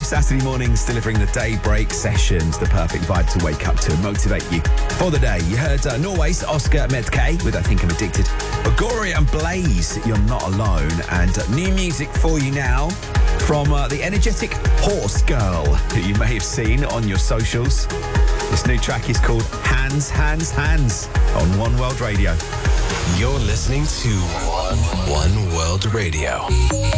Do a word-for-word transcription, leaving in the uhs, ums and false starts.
Saturday mornings, delivering the daybreak sessions, the perfect vibe to wake up to and motivate you for the day. You heard uh, Norway's Oscar Medke with I Think I'm Addicted. Agori and Blaze, You're Not Alone. And uh, new music for you now from uh, the energetic Horse Girl, who you may have seen on your socials. This new track is called Hands, Hands, Hands on One World Radio. You're listening to One World Radio.